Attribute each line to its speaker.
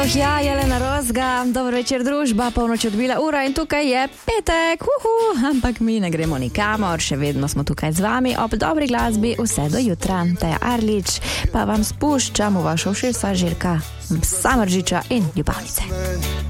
Speaker 1: Ja, Jelena Rozga, dobro večer družba, polnoč odbila ura in tukaj je petek, ampak mi ne gremo nikamor, še vedno smo tukaj z vami ob dobri glasbi vse do jutra. Teja Arlič pa vam spuščam v vašo všeč Željka Samardžića in Ljubavnice.